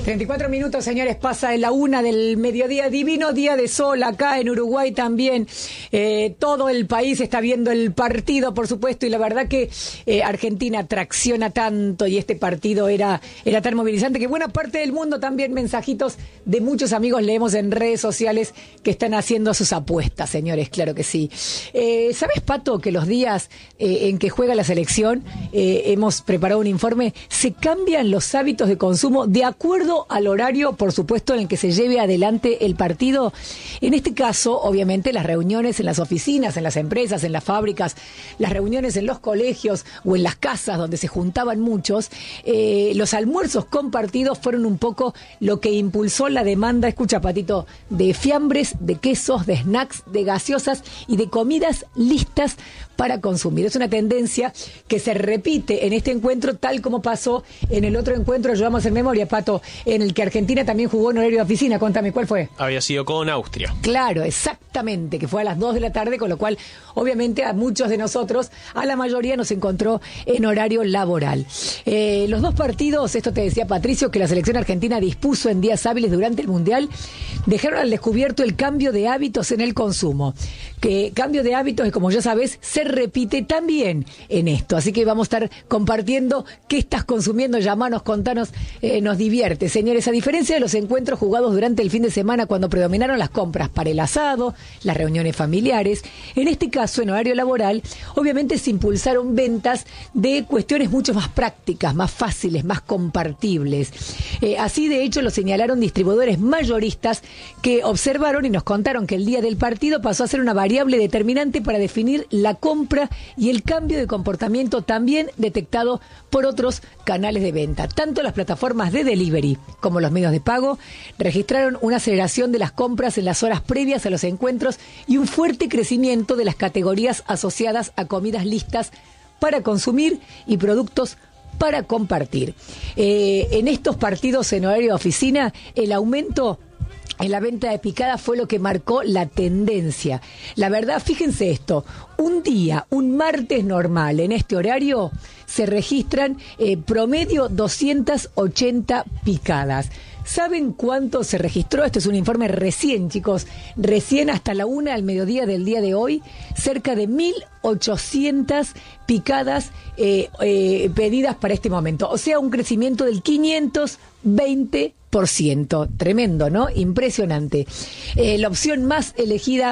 34 minutos, señores, pasa de la 1 del mediodía, divino día de sol acá en Uruguay también. Todo el país está viendo el partido, por supuesto, y la verdad que Argentina tracciona tanto y este partido era tan movilizante que buena parte del mundo también, mensajitos de muchos amigos leemos en redes sociales que están haciendo sus apuestas, señores, claro que sí. ¿Sabes, Pato, que los días en que juega la selección, hemos preparado un informe, se cambian los hábitos de consumo de acuerdo al horario, por supuesto, en el que se lleve adelante el partido? En este caso, obviamente, las reuniones en las oficinas, en las empresas, en las fábricas, las reuniones en los colegios o en las casas donde se juntaban muchos, los almuerzos compartidos fueron un poco lo que impulsó la demanda, escucha, Patito, de fiambres, de quesos, de snacks, de gaseosas y de comidas listas para consumir. Es una tendencia que se repite en este encuentro, tal como pasó en el otro encuentro, llevamos en memoria, Pato, en el que Argentina también jugó en horario de oficina. Contame, ¿cuál fue? Había sido con Austria. Claro, exactamente, que fue a las 2 de la tarde, con lo cual, obviamente, a muchos de nosotros, a la mayoría nos encontró en horario laboral. Los dos partidos, esto te decía Patricio, que la selección argentina dispuso en días hábiles durante el Mundial, dejaron al descubierto el cambio de hábitos en el consumo. Que cambio de hábitos, y como ya sabes, se repite también en esto. Así que vamos a estar compartiendo qué estás consumiendo. Llamanos, contanos, nos divierte. Señores, a diferencia de los encuentros jugados durante el fin de semana, cuando predominaron las compras para el asado, las reuniones familiares, en este caso, en horario laboral, obviamente se impulsaron ventas de cuestiones mucho más prácticas, más fáciles, más compartibles. Así, de hecho, lo señalaron distribuidores mayoristas que observaron y nos contaron que el día del partido pasó a ser una variable determinante para definir la compra y el cambio de comportamiento también detectado por otros canales de venta. Tanto las plataformas de delivery como los medios de pago registraron una aceleración de las compras en las horas previas a los encuentros y un fuerte crecimiento de las categorías asociadas a comidas listas para consumir y productos para compartir. En estos partidos en horario de oficina, el aumento en la venta de picada fue lo que marcó la tendencia. La verdad, fíjense esto, un martes normal en este horario se registran promedio 280 picadas. ¿Saben cuánto se registró? Este es un informe recién, chicos, recién hasta la 1 del mediodía del día de hoy, cerca de 1.800 picadas pedidas para este momento. O sea, un crecimiento del 520%. Tremendo, ¿no? Impresionante. La opción más elegida